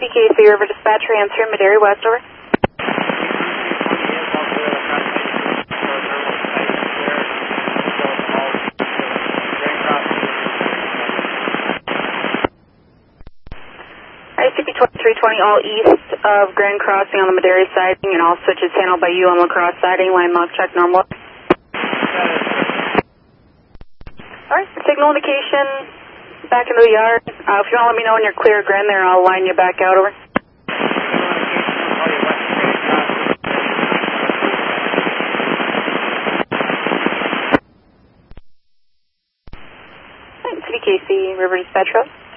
CDKC River Dispatch, answer Madera West, over. ICP 2320 all east of Grand Crossing on the Madera siding, and all switches handled by you on La Crosse siding, line lock check normal. Alright, signal indication back into the yard. If you want to let me know when you're clear of Grand there, I'll line you back out, over. CDKC River Dispatch Road.